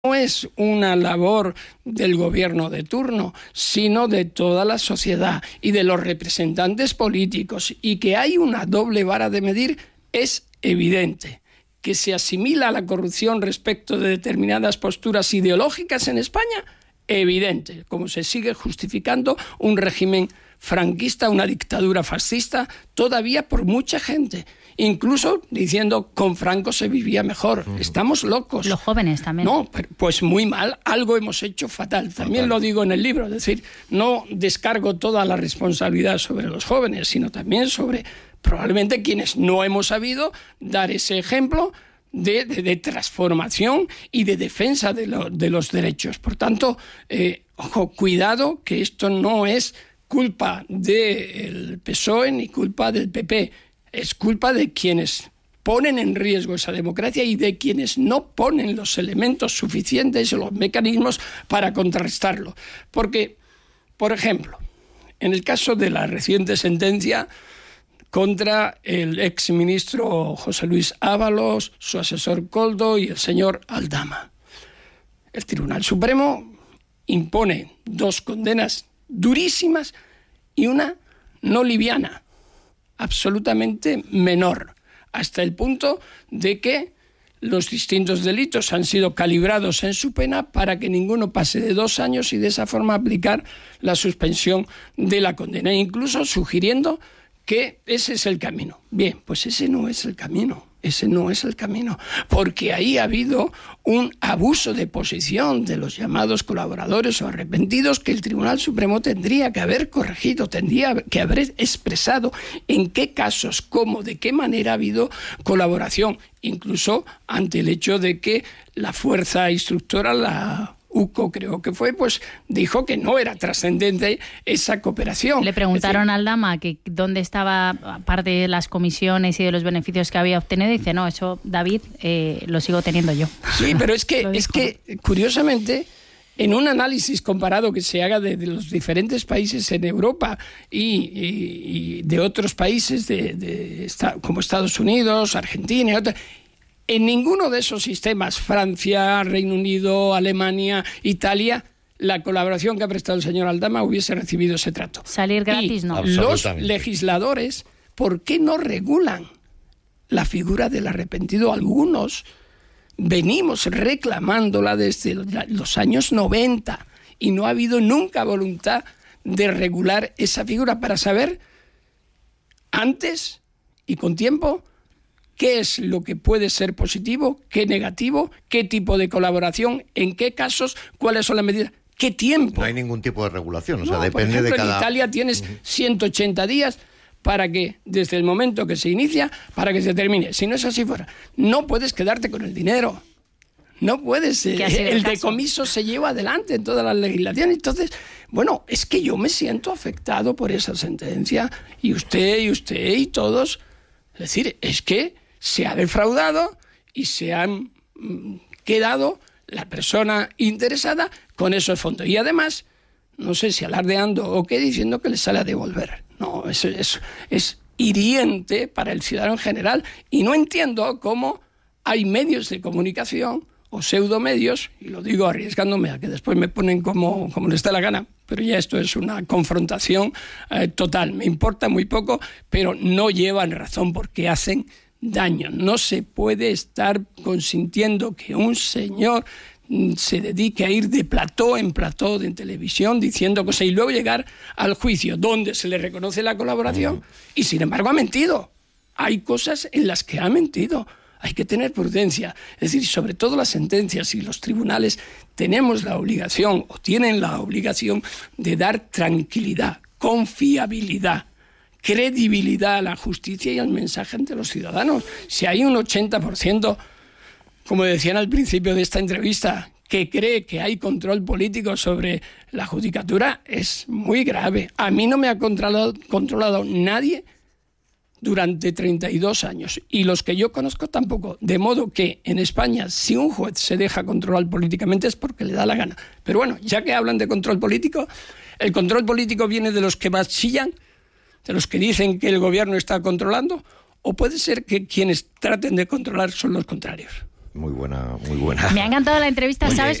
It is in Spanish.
no es una labor del gobierno de turno, sino de toda la sociedad y de los representantes políticos, y que hay una doble vara de medir es evidente. Que se asimila la corrupción respecto de determinadas posturas ideológicas en España, evidente, como se sigue justificando un régimen franquista, una dictadura fascista, todavía por mucha gente, incluso diciendo con Franco se vivía mejor. Estamos locos. Los jóvenes también. No, pues muy mal, algo hemos hecho fatal. También lo digo en el libro, es decir, no descargo toda la responsabilidad sobre los jóvenes, sino también sobre probablemente quienes no hemos sabido dar ese ejemplo de transformación y de defensa de los derechos. Por tanto, ojo, cuidado, que esto no es culpa del PSOE ni culpa del PP, es culpa de quienes ponen en riesgo esa democracia y de quienes no ponen los elementos suficientes o los mecanismos para contrarrestarlo. Porque, por ejemplo, en el caso de la reciente sentencia contra el exministro José Luis Ábalos, su asesor Koldo y el señor Aldama, el Tribunal Supremo impone 2 condenas durísimas y una no liviana, absolutamente menor, hasta el punto de que los distintos delitos han sido calibrados en su pena para que ninguno pase de 2 años y de esa forma aplicar la suspensión de la condena, incluso sugiriendo que ese es el camino. Bien, pues ese no es el camino. Ese no es el camino, porque ahí ha habido un abuso de posición de los llamados colaboradores o arrepentidos que el Tribunal Supremo tendría que haber corregido, tendría que haber expresado en qué casos, cómo, de qué manera ha habido colaboración, incluso ante el hecho de que la fuerza instructora, la UCO creo que fue, pues dijo que no era trascendente esa cooperación. Le preguntaron al Aldama que dónde estaba parte de las comisiones y de los beneficios que había obtenido, y dice, no, eso, David, lo sigo teniendo yo. Sí, pero es que curiosamente, en un análisis comparado que se haga de los diferentes países en Europa y de otros países como Estados Unidos, Argentina y otros, en ninguno de esos sistemas, Francia, Reino Unido, Alemania, Italia, la colaboración que ha prestado el señor Aldama hubiese recibido ese trato. Salir gratis, no. Los legisladores, ¿por qué no regulan la figura del arrepentido? Algunos venimos reclamándola desde los años 90 y no ha habido nunca voluntad de regular esa figura para saber antes y con tiempo qué es lo que puede ser positivo, qué negativo, qué tipo de colaboración, en qué casos, cuáles son las medidas, qué tiempo. No hay ningún tipo de regulación, o sea, no, depende por ejemplo, de cada... En Italia tienes 180 días para que, desde el momento que se inicia, para que se termine. Si no es así fuera, no puedes quedarte con el dinero. No puedes. El decomiso se lleva adelante en toda la legislación. Entonces, bueno, es que yo me siento afectado por esa sentencia, y usted y todos. Es decir, es que se ha defraudado y se han quedado la persona interesada con esos fondos. Y además, no sé si alardeando o qué, diciendo que les sale a devolver. No, eso es hiriente para el ciudadano en general. Y no entiendo cómo hay medios de comunicación o pseudomedios, y lo digo arriesgándome a que después me ponen como les da la gana, pero ya esto es una confrontación total. Me importa muy poco, pero no llevan razón porque hacen daño. No se puede estar consintiendo que un señor se dedique a ir de plató en plató de televisión diciendo cosas y luego llegar al juicio donde se le reconoce la colaboración y sin embargo ha mentido. Hay cosas en las que ha mentido. Hay que tener prudencia. Es decir, sobre todo las sentencias y los tribunales tenemos la obligación o tienen la obligación de dar tranquilidad, confiabilidad, credibilidad a la justicia y al mensaje ante los ciudadanos. Si hay un 80%, como decían al principio de esta entrevista, que cree que hay control político sobre la judicatura, es muy grave. A mí no me ha controlado nadie durante 32 años, y los que yo conozco tampoco. De modo que en España, si un juez se deja controlar políticamente es porque le da la gana. Pero bueno, ya que hablan de control político, el control político viene de los que más chillan, de los que dicen que el gobierno está controlando, o puede ser que quienes traten de controlar son los contrarios. Muy buena, muy buena. Me ha encantado la entrevista, ¿sabes?